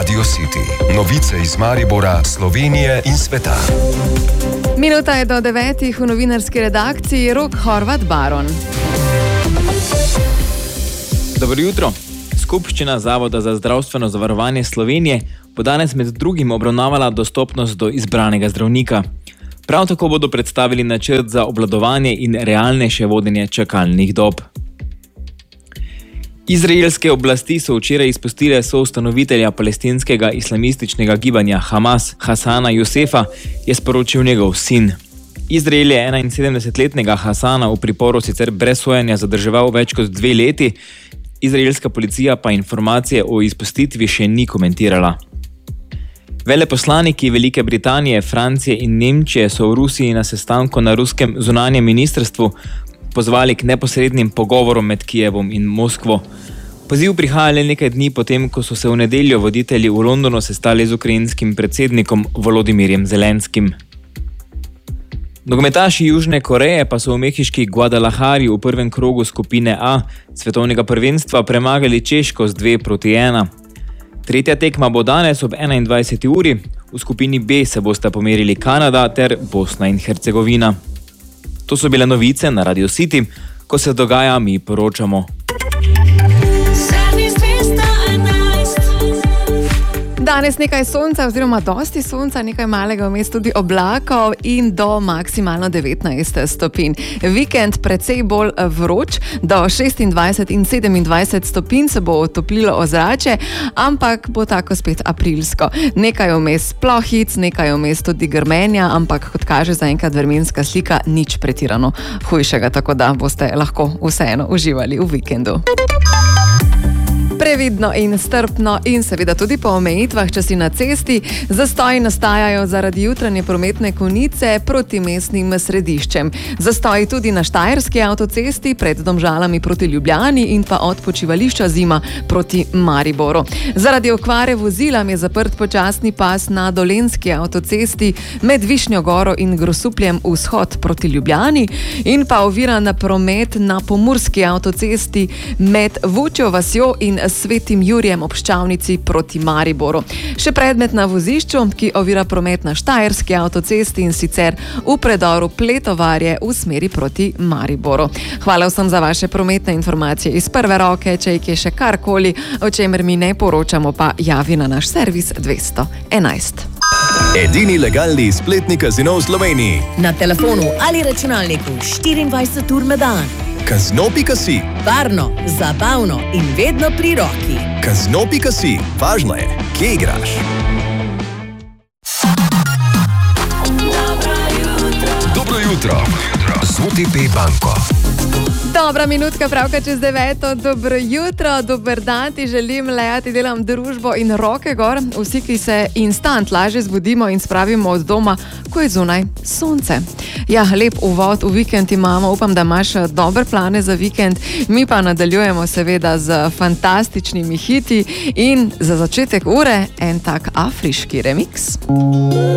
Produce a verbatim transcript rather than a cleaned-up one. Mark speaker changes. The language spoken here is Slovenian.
Speaker 1: Radio City. Novice iz Maribora, Slovenije in sveta.
Speaker 2: Minuta je do devetih v novinarski redakciji. Rok Horvat Baron.
Speaker 3: Dobro jutro. Skupščina Zavoda za zdravstveno zavarovanje Slovenije bo danes med drugim obravnavala dostopnost do izbranega zdravnika. Prav tako bodo predstavili načrt za obvladovanje in realnejše vodenje čakalnih dob. Izraelske oblasti so včeraj izpustile soustanovitelja palestinskega islamističnega gibanja Hamas, Hasana Jusefa, je sporočil njegov sin. Izrael je enainsedemdesetletnega Hasana v priporu sicer brez sojenja zadrževal več kot dve leti, izraelska policija pa informacije o izpustitvi še ni komentirala. Veleposlaniki Velike Britanije, Francije in Nemčije so v Rusiji na sestanku na ruskem zunanjem ministrstvu pozvali k neposrednim pogovorom med Kijevom in Moskvo. Poziv prihaja le nekaj dni potem, ko so se v nedeljo voditelji v Londonu sestali z ukrajinskim predsednikom Volodimirjem Zelenskim. Nogometaši Južne Koreje pa so v mehiški Guadalajari v prvem krogu skupine A svetovnega prvenstva premagali Češko z dve proti ena. Tretja tekma bo danes ob enaindvajseti uri, v skupini B se bosta pomerili Kanada ter Bosna in Hercegovina. To so bile novice na Radio City, ko se dogaja, mi poročamo.
Speaker 2: Danes nekaj sonca oziroma dosti sonca, nekaj malega vmes tudi oblakov in do maksimalno devetnajst stopinj. Vikend precej bolj vroč, do šestindvajset in sedemindvajset stopinj se bo otoplilo ozračje, ampak bo tako spet aprilsko. Nekaj vmes plohic, nekaj vmes tudi grmenja, ampak kot kaže zaenkrat vremenska slika, nič pretirano hujšega, tako da boste lahko vseeno uživali v vikendu. Previdno in strpno in seveda tudi po omejitvah, če si na cesti. Zastoji nastajajo zaradi jutranje prometne konice proti mestnim središčem. Zastoji tudi na Štajerski avtocesti pred Domžalami proti Ljubljani in pa od počivališča Zima proti Mariboru. Zaradi okvare vozilam je zaprt počasni pas na Dolenjski avtocesti med Višnjo Goro in Grosupljem vzhod proti Ljubljani in pa oviran promet na Pomurski avtocesti med Vučjo vasjo in Svetim Jurjem ob Ščavnici proti Mariboru. Še predmet na vozišču, ki ovira promet na Štajerski avtocesti in sicer v predoru Pletovarje v smeri proti Mariboru. Hvala vsem za vaše prometne informacije iz prve roke. Če je še karkoli, o čemer mi ne poročamo, pa javi na naš servis dvesto enajst.
Speaker 4: Edini legalni spletni kazino v Sloveniji.
Speaker 5: Na telefonu ali računalniku štiriindvajset ur na dan.
Speaker 4: Kazino pika si.
Speaker 5: Varno, zabavno in vedno pri roki.
Speaker 4: Kazino pika si. Važno je, kje igraš.
Speaker 1: Dobro jutro z O T P banko.
Speaker 2: Dobra minutka, pravka čez deveto. Dobro jutro, dober dan ti želim, lejati delam družbo in roke gor. Vsi, ki se instant lažje zbudimo in spravimo od doma, ko je zunaj sonce. Ja, lep uvod v vikend imamo, upam, da imaš dobre plane za vikend. Mi pa nadaljujemo seveda z fantastičnimi hiti in za začetek ure en tak afriški remix.